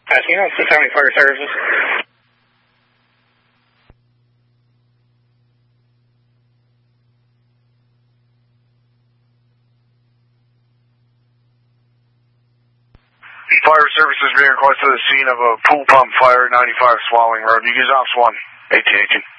Casino, 670 Fire Services. Fire services being requested to the scene of a pool pump fire, 95 Swallowing Road. You use Ops 1, 1818.